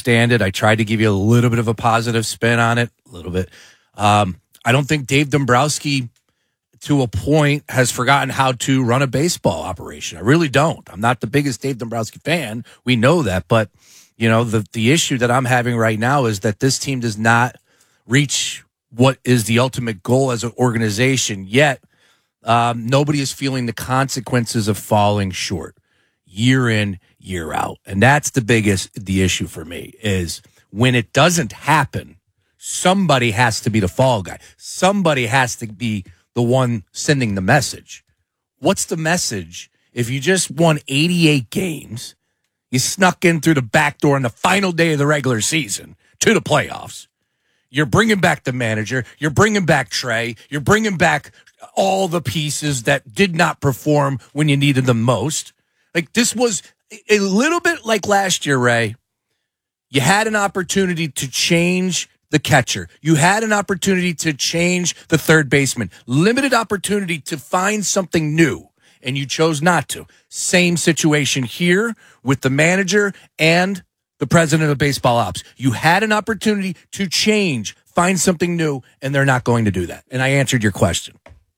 understand it. I tried to give you a little bit of a positive spin on it, a little bit. I don't think Dave Dombrowski, to a point, has forgotten how to run a baseball operation. I really don't. I'm not the biggest Dave Dombrowski fan. We know that. But, the issue that I'm having right now is that this team does not reach what is the ultimate goal as an organization, yet nobody is feeling the consequences of falling short year in, year out. And that's the issue for me, is when it doesn't happen, somebody has to be the fall guy. Somebody has to be the one sending the message. What's the message if you just won 88 games, you snuck in through the back door on the final day of the regular season to the playoffs? You're bringing back the manager. You're bringing back Trey. You're bringing back all the pieces that did not perform when you needed them most. Like, this was a little bit like last year, Ray. You had an opportunity to change the catcher. You had an opportunity to change the third baseman. Limited opportunity to find something new, and you chose not to. Same situation here with the manager and the president of baseball ops. You had an opportunity to change, find something new, and they're not going to do that. And I answered your question.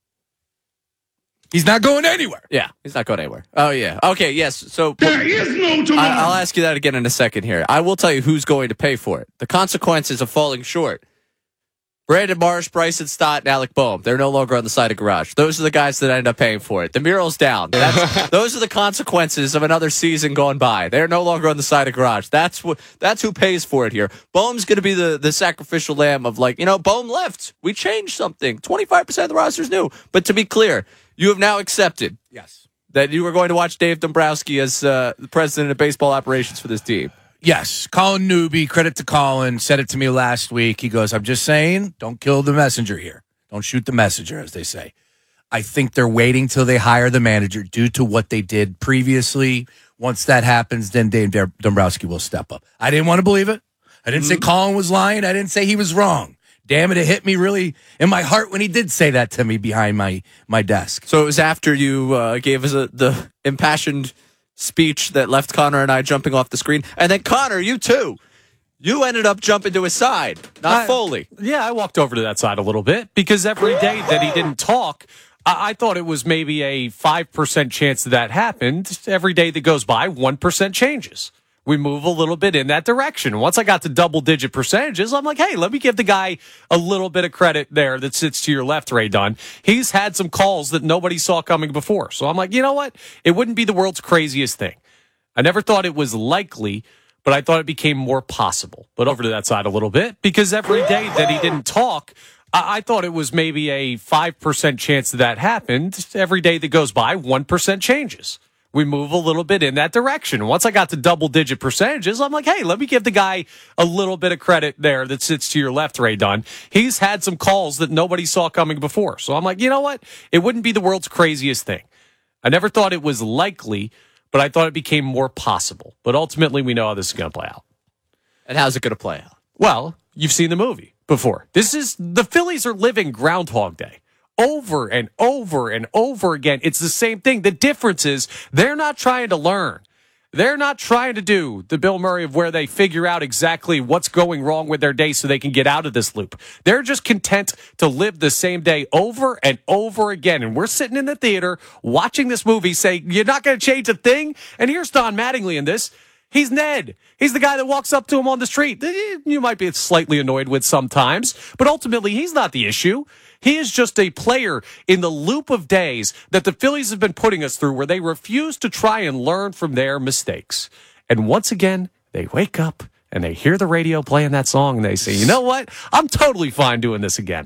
He's not going anywhere. Yeah, he's not going anywhere. Oh, yeah. Okay, yes. So there is no tomorrow. I'll ask you that again in a second here. I will tell you who's going to pay for it. The consequences of falling short. Brandon Marsh, Bryson Stott, and Alec Boehm. They're no longer on the side of garage. Those are the guys that end up paying for it. The mural's down. Those are the consequences of another season gone by. They're no longer on the side of garage. That's who pays for it here. Boehm's going to be the sacrificial lamb of, Boehm left. We changed something. 25% of the roster's new. But to be clear, you have now accepted that you were going to watch Dave Dombrowski as the president of baseball operations for this team. Yes. Colin Newby, credit to Colin, said it to me last week. He goes, I'm just saying, don't kill the messenger here. Don't shoot the messenger, as they say. I think they're waiting till they hire the manager due to what they did previously. Once that happens, then Dave Dombrowski will step up. I didn't want to believe it. I didn't say Colin was lying. I didn't say he was wrong. Damn it, it hit me really in my heart when he did say that to me behind my desk. So it was after you gave us the impassioned speech that left Connor and I jumping off the screen. And then, Connor, you too. You ended up jumping to his side, not Foley. Yeah, I walked over to that side a little bit because every day that he didn't talk, I thought it was maybe a 5% chance that happened. Every day that goes by, 1% changes. We move a little bit in that direction. Once I got to double-digit percentages, I'm like, hey, let me give the guy a little bit of credit there that sits to your left, Ray Dunn. He's had some calls that nobody saw coming before. So I'm like, you know what? It wouldn't be the world's craziest thing. I never thought it was likely, but I thought it became more possible. But over to that side a little bit, because every day that he didn't talk, I thought it was maybe a 5% chance that happened. Every day that goes by, 1% changes. We move a little bit in that direction. Once I got to double-digit percentages, I'm like, hey, let me give the guy a little bit of credit there that sits to your left, Ray Dunn. He's had some calls that nobody saw coming before. So I'm like, you know what? It wouldn't be the world's craziest thing. I never thought it was likely, but I thought it became more possible. But ultimately, we know how this is going to play out. And how's it going to play out? Well, you've seen the movie before. The Phillies are living Groundhog Day. Over and over and over again. It's the same thing. The difference is they're not trying to learn. They're not trying to do the Bill Murray of where they figure out exactly what's going wrong with their day so they can get out of this loop. They're just content to live the same day over and over again. And we're sitting in the theater watching this movie saying, you're not going to change a thing? And here's Don Mattingly in this. He's Ned. He's the guy that walks up to him on the street. You might be slightly annoyed with sometimes, but ultimately he's not the issue. He is just a player in the loop of days that the Phillies have been putting us through where they refuse to try and learn from their mistakes. And once again, they wake up and they hear the radio playing that song and they say, you know what? I'm totally fine doing this again.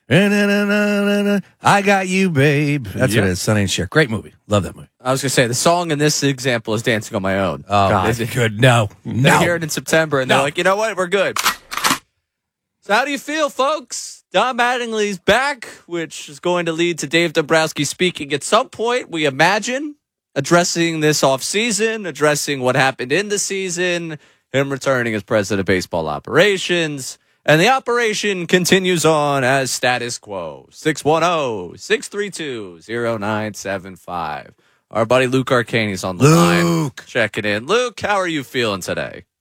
I got you, babe. That's what it is. Sonny and Cher. Great movie. Love that movie. I was going to say, the song in this example is Dancing on My Own. Oh, God. Good. No. They hear it in September and they're like, you know what? We're good. So how do you feel, folks? Don Mattingly's back, which is going to lead to Dave Dombrowski speaking at some point, we imagine, addressing this offseason, addressing what happened in the season, him returning as president of baseball operations. And the operation continues on as status quo. 610-632-0975. Our buddy Luke Arcani's on the line. Checking in. Luke, how are you feeling today?